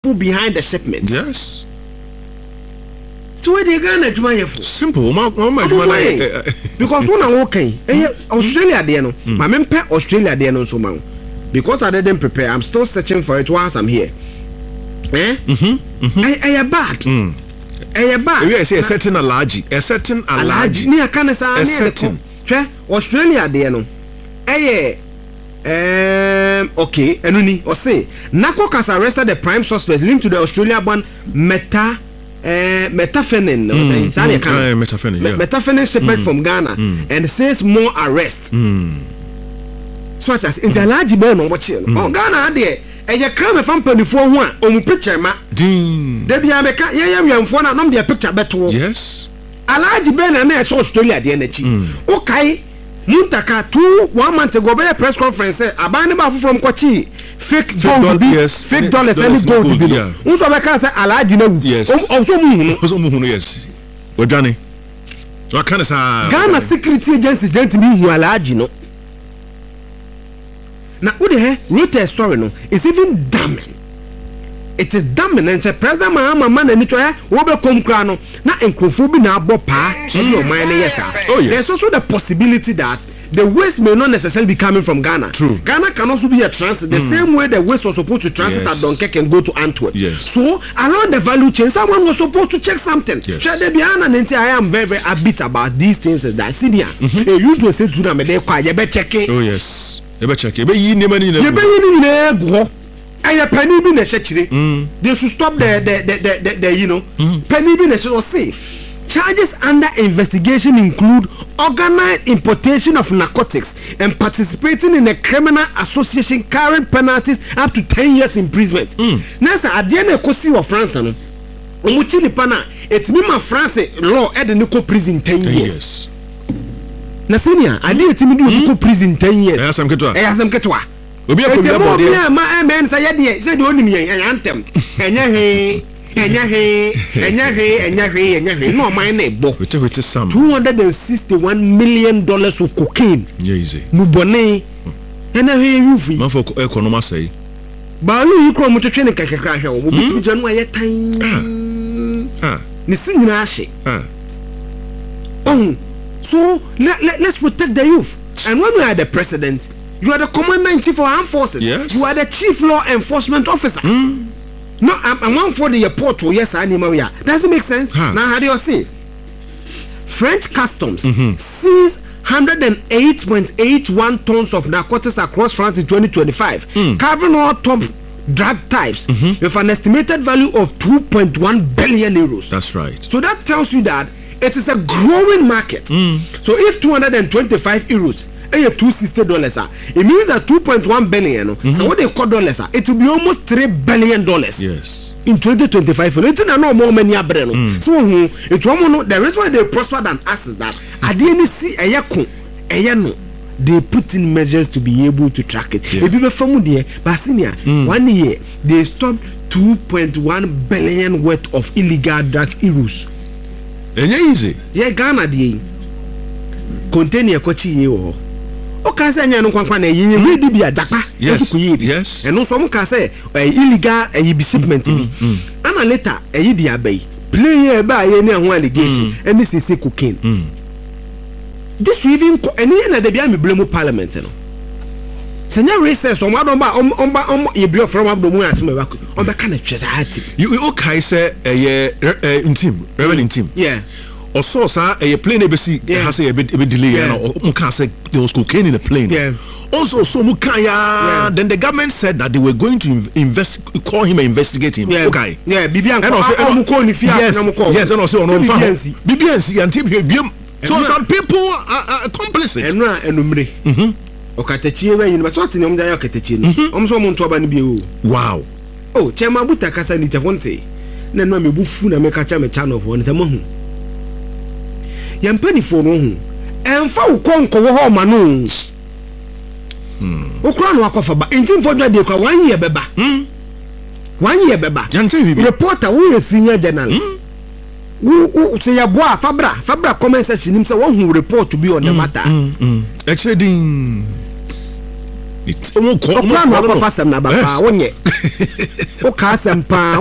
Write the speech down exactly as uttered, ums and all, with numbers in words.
behind the shipment. Yes. So where they gonna adwuma for? Simple. Ma ma adwuma because when I okay, Australia there no. Ma mempe Australia there no so ma. Because I didn't prepare, I'm still searching for it whilst I'm here. Eh? Mhm. Mhm. I I bad. Mm. I bad. We say a certain allergy, a certain allergy. Ni akane sa ni certain. Hwe Australia there no. Eh Um, okay, Enuni, or say, NACOC has arrested the prime suspect linked to the Australia-born Meta, uh, metafenin, mm, mm, uh, metafenin, yeah. metafenin shipment mm, from Ghana, mm, and says more arrests. Mm. So as in the large burn on watching. Oh, Ghana, there, and you come from twenty-four one on picture, ma. Ding. There be a mecha, yeah, yeah, for now, not be a picture better. Yes. A large burn and I saw Australia, the energy. Okay. Muntaka two one month ago by a press conference say abaneba from Kwachi fake gold be yes. fake dollars and gold be no unso be kan say alaji na wu also mu no also mu no yes odwane so kan say Ghana security agencies don't me hu alaji no na wo de he Reuters story no is even damning. It is damning and President Mahama man and it wo be kom kra no na enkrofo bi na abo pa e o man yes sir. Oh, yes. There's also the possibility that the waste may not necessarily be coming from Ghana. True. Ghana can also be a transit the mm. same way the waste was supposed to transit yes. at Dunkirk and go to Antwerp. Yes. So around the value chain someone was supposed to check something. Yes. I am very very upbeat about these things that Sidia mm-hmm. eh, you to say to them they kwa you be check it. Oh yes. You be check it. Be yi nema ni na. You be yi ni na go. Aya penny bi na chechire. They should stop the the the the, the, the you know. Mm. Penny bi na should say charges under investigation include organized importation of narcotics and participating in a criminal association carrying penalties up to ten years imprisonment. Nasa adiene kosi wa France no. Omuchi nipa na etimi ma France law e de ne ko prison ten years. Na senior ade etimi de ko prison ten years. Eh asam ketwa. Eh asam ketwa. Obi akobia body. Obi ma men say ye say de onim yen yantem. Enya he enya he enya he enya he enya he no man na ebo. We take it some two hundred sixty-one million dollars of cocaine. Yeah easy. No bone. Enya he yufi. Man for economy say. Ba lu yi kro mo twetwe ne kakakra hwe wo. Obi ti janu aye tan. Ah. Ni sinyina ahye. Ah. Oh. So let, let, let's protect the youth. And when we are the president, you are the commander-in-chief of armed forces. Yes. You are the chief law enforcement officer. Mm. No, I'm, I'm one for the airport. Yes, I know. Does it make sense? Huh. Now, how do you say? French customs mm-hmm. seized one hundred eight point eight one tons of narcotics across France in twenty twenty-five, mm. covering all top drug types mm-hmm. with an estimated value of two point one billion euros. That's right. So that tells you that it is a growing market. Mm. So if two hundred twenty-five euros and two hundred sixty dollars, it means that two point one billion. Mm-hmm. So what they call dollars, it will be almost three billion dollars. Yes. In twenty twenty-five, it's not more money. Mm. So it's one the reason why they prosper than us is that I didn't see a yakun, a yano. They put in measures to be able to track it. If people from there, Basinia, one year they stopped two point one billion worth of illegal drugs euros. And easy. Yeah, Ghana de container kochi ye o. O ka say nya no kwankwa na ye we di bia japa. Yes. Yes. And no some ka say illegal e be shipment bi. Ana later e di abai. Play here ba ye ni ho allegation and this is cocaine. Mm. This even any na de bia me blame parliament no. Senya research on wadon ba on ba on ye bio from abdo mu asem ba on be kana twese hati. You okay say eh intim, reverend intim. Yeah. Or so sir a plane ebesi has a bit delay and or can say there was cocaine in the plane. Yeah. Also so mukaya then the government said that they were going to invest call him and investigate him. Yeah. Okay. Yeah, bibian and also and call ni fia na call. Yes, and also on family. Bibian and bibian. So some people are complicit. Enra enumre. Mhm. Okatechie we yin so atene omja ya okatechie ni omso mo nto ba ni bi o. Wow. Oh, chema buta kasa ni tefonte. Na no mebufu na meka cha me channel for ni tamo hu. Yampani fo no hu. Emfa wo konko wo ho ma no. Hmm. Okura no akofa ba. Intim fo dwa de kwa one year beba. Hmm. One year beba. Yante bi. Reporter wo senior journalist. Hmm. Wo say ya boa fabra fabra comment section nim say wo hu report to be on the matter. Mm. Actually din It's almost called a fashion, Nababa, one yet. Okay, some